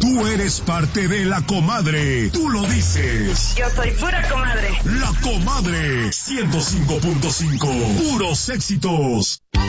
Tú eres parte de La Comadre. Tú lo dices. Yo soy pura comadre. La Comadre 105.5. Puros éxitos.